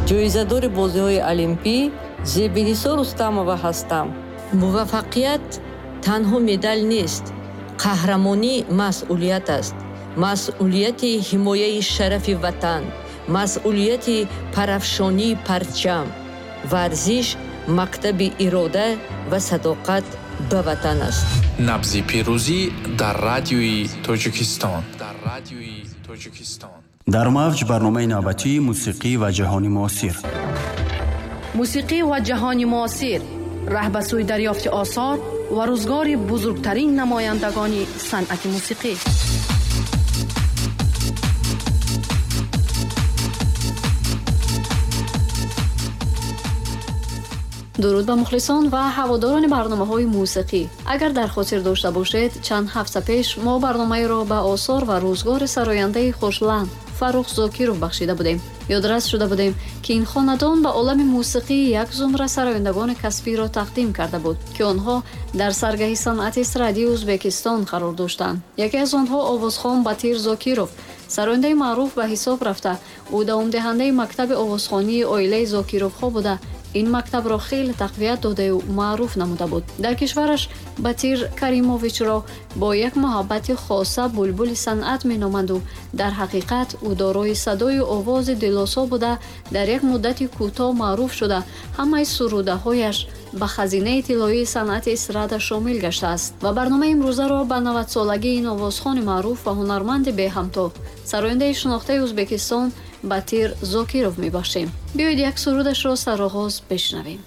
ҷоизадори бозиҳои олимпӣ Зебиниса Рустамова ҳастам. Муваффақият танҳо медал нест. қаҳрамонӣ масъулият аст. масъулияти ҳимояи шарафи ватан, масъулияти парафшонии парчам. варзиш мактаби ирода ва садоқат ба ватан аст. набзи пирӯзӣ дар радиои Тоҷикистон. дар мавҷ барномаи навбатии мусиқӣ ва ҷаҳони муосир. мусиқӣ ва ҷаҳони муосир раҳ ба сӯи дарёфти осор ва рӯзгори бузургтарин намояндагони санъати мусиқӣ. дуруд ба мухлисон ва ҳаводорони барномаҳои мусиқӣ. агар дар хотир дошта бошед, чанд ҳафта пеш мо барномаеро ба осор ва рӯзгори сарояндаи хушланд Фаррух Зокиров бахшида будем. ёдрас шуда будем, ки ин хонадон ба олами мусиқӣ як зумра сарояндагони касбиро тақдим карда буд, ки онҳо дар саргаҳи санъати эстрадии Ӯзбекистон қарор доштанд. яке аз онҳо овозхон Батир Зокиров, сарояндаи маъруф ба ҳисоб рафта, ӯ давомдиҳандаи мактаби овозхонии оилаи Зокировҳо буда, ин мактабро хеле тақвият додаю маъруф намуда буд. дар кишвараш Батир Каримовичро бо як муҳаббати хоса булбули санъат меноманду дар ҳақиқат ӯ дорои садои овози дилосо буда дар як муддати кӯтоҳ маъруф шуда, ҳамаи сурудаҳояш ба хазинаи тиллоии санъати эстрада шомил гаштааст. ва барномаи имрӯзаро ба 90-солагии ин овозхони маъруф ва ҳунарманди беҳамто, сарояндаи шинохтаи Ӯзбекистон Батир Зокиров мебахшем. биёед як сурудашро сароғоз бишнавем.